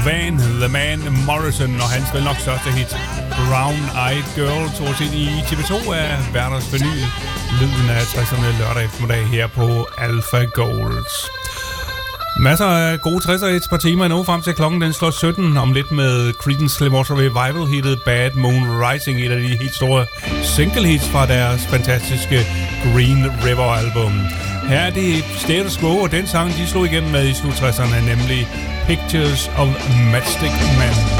Van The Man Morrison og hans vel nok største hit Brown Eyed Girl tog os ind i TV2 af Werners Vinyl. Lyden af 60'erne lørdag eftermiddag her på Alpha Gold. Masser af gode 60'er hits par timer endnu frem til klokken den slår 17. Om lidt med Creedence Clearwater Revival hittet Bad Moon Rising, et af de helt store single hits fra deres fantastiske Green River album. Her er det Status Quo, og den sang de slog igennem med i slut 60'erne, nemlig Pictures of Matchstick Man.